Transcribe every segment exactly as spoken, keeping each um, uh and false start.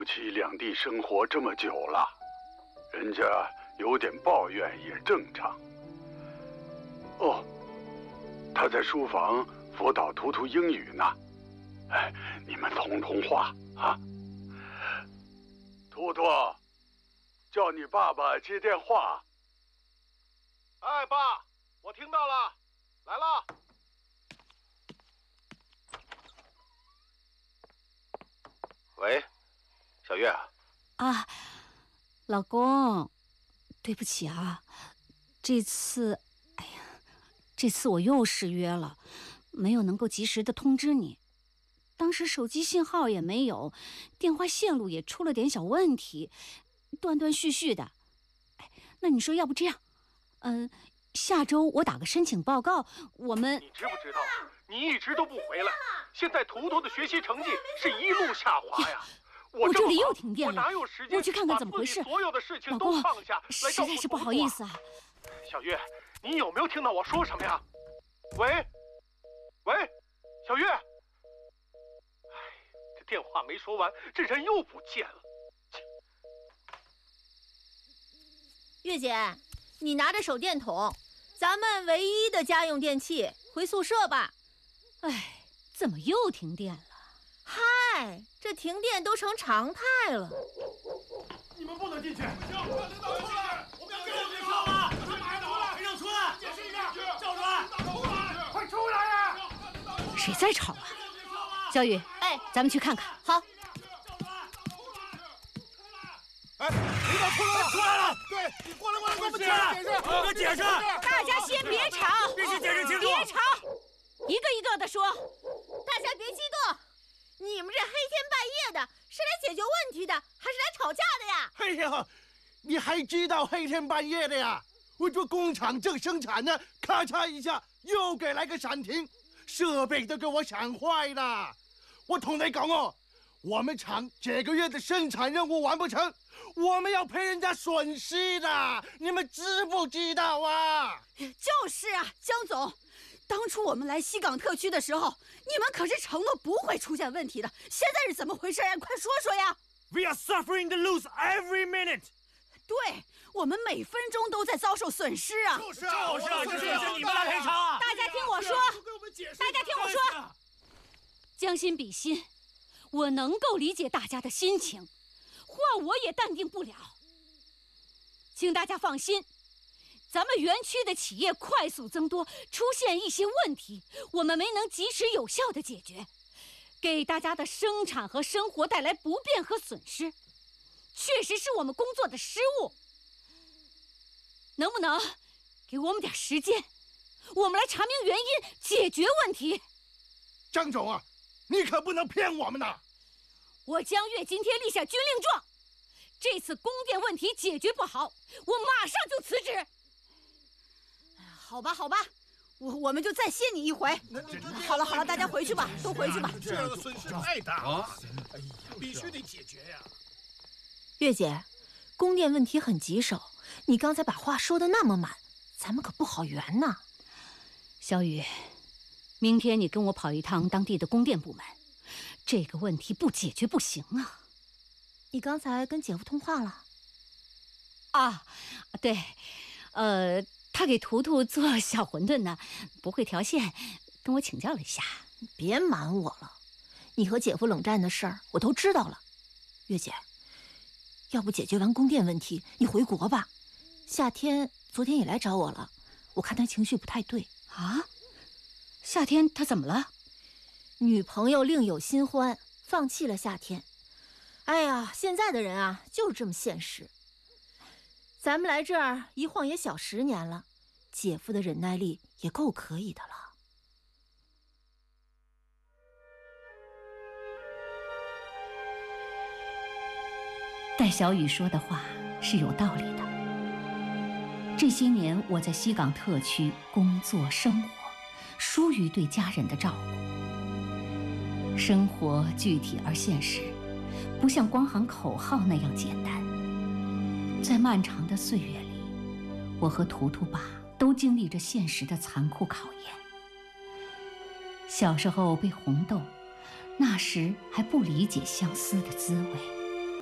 夫妻两地生活这么久了，人家有点抱怨也正常。哦，他在书房辅导图图英语呢。哎，你们通通话啊。图图，叫你爸爸接电话。 哎，爸，我听到了，来了。喂，小月啊。 啊，老公，对不起啊，这次，哎呀，这次我又失约了，没有能够及时的通知你。当时手机信号也没有，电话线路也出了点小问题，断断续续的。哎，那你说要不这样，嗯、呃，下周我打个申请报告，我们…… 你知不知道，你一直都不回来，现在图图的学习成绩是一路下滑呀。 我, 我这里又停电了， 我哪有时间我去看看怎么回事。 所有的事情都放下， 实在是不好意思啊。 小月，你有没有听到我说什么呀？喂，喂，小月。哎，这电话没说完，这人又不见了。 月姐，你拿着手电筒，咱们唯一的家用电器，回宿舍吧。 哎，怎么又停电了？ 嗨，这停电都成常态了。 你们不能进去！ 行，让领导出来！我们要给我们说了，干嘛呢？别让出来！解释一下，叫出来！出来！快出来呀！ 谁在吵啊？小雨， 哎， 咱们去看看。 好。 哎，领导出来了！出来了！对，你过来过来，给我们解释解释。 我们解释。 大家先别吵， 必须解释清楚。 别吵，一个一个的说。 大家别激动。你们这黑天半夜的，是来解决问题的，还是来吵架的呀？ 哎呀，你还知道黑天半夜的呀？我这工厂正生产呢，咔嚓一下又给来个闪停，设备都给我闪坏了。我同你讲哦，我们厂这个月的生产任务完不成，我们要赔人家损失的，你们知不知道啊？ 就是啊，江总。当初我们来西港特区的时候，你们可是承诺不会出现问题的，现在是怎么回事呀？快说说呀 ！We are suffering the loss every minute。 对，我们每分钟都在遭受损失啊！ 就是啊， 就是啊，就是你们来赔偿啊！ 大家听我说，大家听我说，将心比心，我能够理解大家的心情，换我也淡定不了。请大家放心。咱们园区的企业快速增多，出现一些问题，我们没能及时有效的解决，给大家的生产和生活带来不便和损失，确实是我们工作的失误。能不能给我们点时间，我们来查明原因，解决问题？ 张总啊，你可不能骗我们呐！ 我江月今天立下军令状，这次供电问题解决不好，我马上就辞职。好吧，好吧，我我们就再歇你一回。好了好了，大家回去吧，都回去吧。 这个损失太大了，哎呀，必须得解决呀！ 月姐，供电问题很棘手，你刚才把话说的那么满，咱们可不好圆呢。 小雨，明天你跟我跑一趟当地的供电部门，这个问题不解决不行啊。 你刚才跟姐夫通话了？ 啊，对，呃。他给图图做小馄饨呢，不会调线，跟我请教了一下。 别瞒我了，你和姐夫冷战的事儿我都知道了。月姐，要不解决完供电问题，你回国吧。夏天昨天也来找我了，我看他情绪不太对啊。夏天他怎么了？ 女朋友另有新欢，放弃了夏天。哎呀，现在的人啊，就是这么现实。咱们来这儿一晃也小十年了，姐夫的忍耐力也够可以的了。 戴小雨说的话是有道理的。这些年我在西港特区工作生活，疏于对家人的照顾。生活具体而现实，不像光喊口号那样简单。在漫长的岁月里，我和图图爸都经历着现实的残酷考验。小时候被红豆，那时还不理解相思的滋味。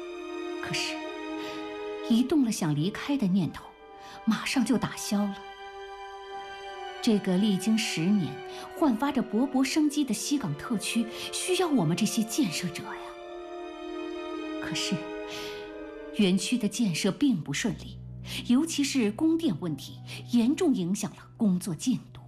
一动了想离开的念头，马上就打消了。这个历经十年、焕发着勃勃生机的西港特区，需要我们这些建设者呀。可是，园区的建设并不顺利，尤其是供电问题，严重影响了工作进度。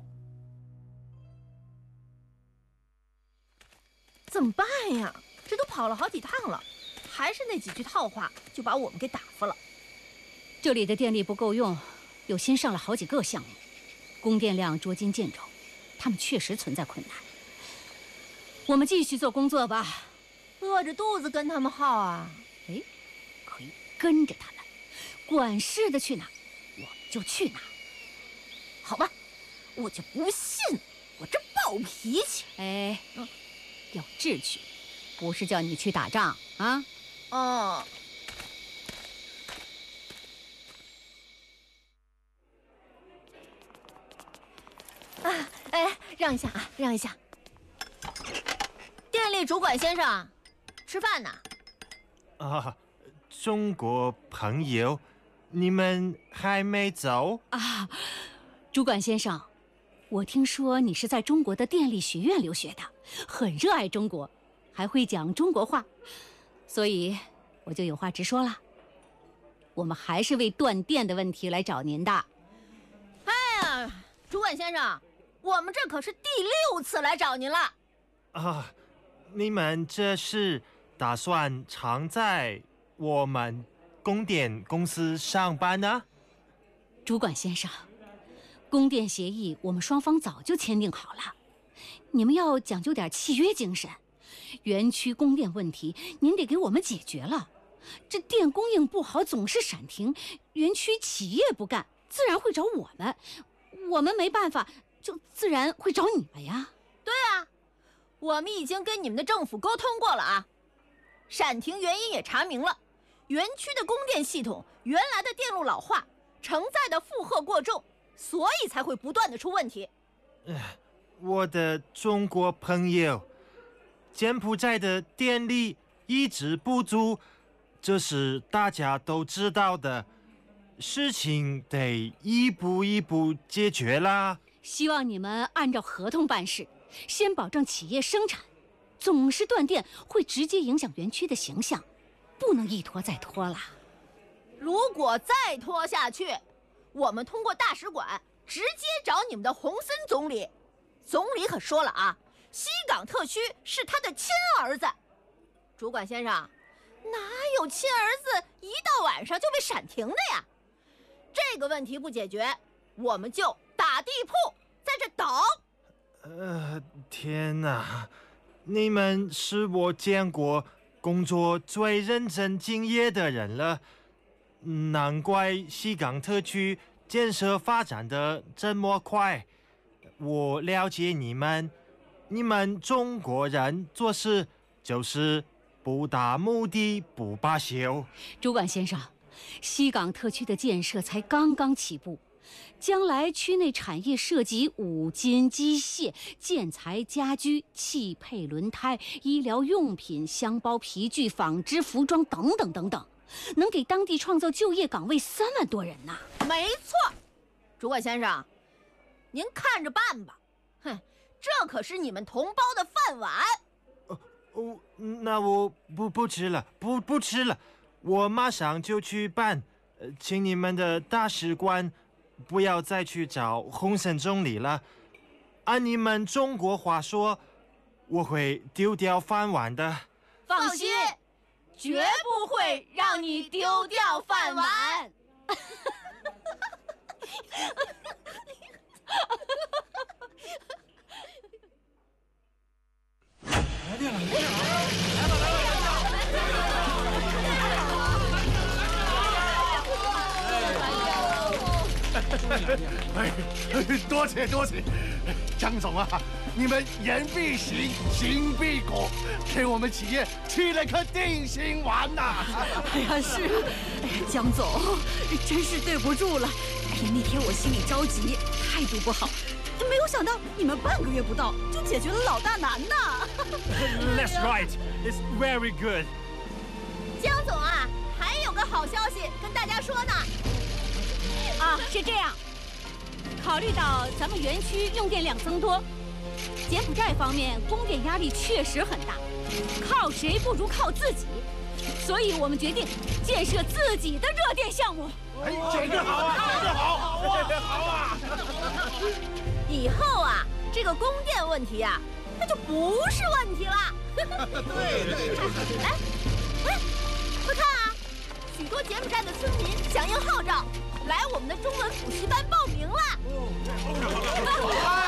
怎么办呀？这都跑了好几趟了，还是那几句套话就把我们给打发了。 这里的电力不够用，又新上了好几个项目，供电量捉襟见肘，他们确实存在困难。我们继续做工作吧。 饿着肚子跟他们耗啊？ 哎，可以跟着他们，管事的去哪，我们就去哪。 好吧，我就不信我这暴脾气。 哎，嗯，要秩序，不是叫你去打仗啊。 哦。啊，哎，让一下啊，让一下。电力主管先生，吃饭呢？ 啊，中国朋友，你们还没走啊？主管先生，我听说你是在中国的电力学院留学的，很热爱中国，还会讲中国话，所以我就有话直说了。我们还是为断电的问题来找您的。 哎呀，主管先生，我们这可是第六次来找您了。 啊，你们这是打算常在我们供电公司上班呢？ 主管先生，供电协议我们双方早就签订好了，你们要讲究点契约精神。园区供电问题您得给我们解决了，这电供应不好总是闪停，园区企业不干，自然会找我们，我们没办法，就自然会找你们呀。 对啊，我们已经跟你们的政府沟通过了啊，闪停原因也查明了，园区的供电系统原来的电路老化，承载的负荷过重，所以才会不断的出问题。 我的中国朋友，柬埔寨的电力一直不足，这是大家都知道的，事情得一步一步解决啦。 希望你们按照合同办事，先保证企业生产，总是断电会直接影响园区的形象，不能一拖再拖了。 如果再拖下去，我们通过大使馆直接找你们的洪森总理。总理可说了啊，西港特区是他的亲儿子。主管先生，哪有亲儿子一到晚上就被闪停的呀？这个问题不解决，我们就打地铺在这等。 呃，天哪，你们是我见过工作最认真敬业的人了，难怪西港特区建设发展的这么快。我了解你们，你们中国人做事就是不达目的不罢休。 主管先生，西港特区的建设才刚刚起步，将来区内产业涉及五金、机械、建材、家居、汽配、轮胎、医疗用品、箱包、皮具、纺织、服装等等等等，能给当地创造就业岗位三万多人呢。 没错，主管先生，您看着办吧。哼，这可是你们同胞的饭碗。 哦哦，那我不不吃了，不不吃了，我马上就去办。呃，请你们的大使馆不要再去找洪森总理了。按你们中国话说，我会丢掉饭碗的。 放心，绝不会让你丢掉饭碗。 来电了，来电了！来吧，来吧， 哎，多谢多谢，江总啊，你们言必行，行必果，给我们企业吃了颗定心丸呐！ 哎呀，是啊，哎呀，江总，真是对不住了。哎呀，那天我心里着急，态度不好，没有想到你们半个月不到就解决了老大难呐。 That's right, it's very good. 江总啊，还有个好消息。 跟大家说呢。 啊，是这样。考虑到咱们园区用电量增多，柬埔寨方面供电压力确实很大，靠谁不如靠自己，所以我们决定建设自己的热电项目。 哎，这个好啊，这个好，好啊，好啊！ 以后啊，这个供电问题啊，那就不是问题了。 对对对。 来，喂，快看啊，许多柬埔寨的村民响应号召，来我们的中文补习班报名了。